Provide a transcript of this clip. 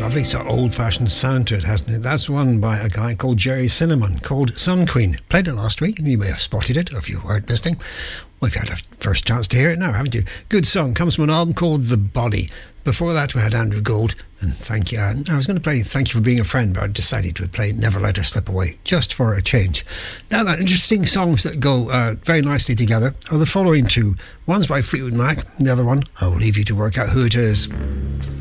lovely sort of old-fashioned sound to it, hasn't it? That's one by a guy called Jerry Cinnamon, called Sun Queen. Played it last week, and you may have spotted it, or if you weren't listening, well, if you had a first chance to hear it now, haven't you? Good song, comes from an album called The Body. Before that, we had Andrew Gold, and thank you. I was going to play Thank You for Being a Friend, but I decided to play Never Let Her Slip Away, just for a change. Now, that interesting songs that go very nicely together are the following two. One's by Fleetwood Mac, and the other one, I'll leave you to work out who it is.